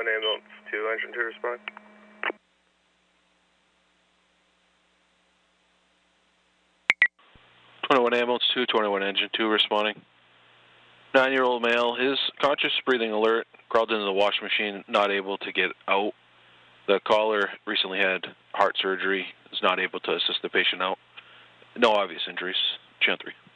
ambulance 2, engine 2 respond. 21 ambulance 2, 21 engine 2 responding. 9-year-old male is conscious, breathing alert, crawled into the wash machine, not able to get out. The caller recently had heart surgery, is not able to assist the patient out. No obvious injuries. Channel 3.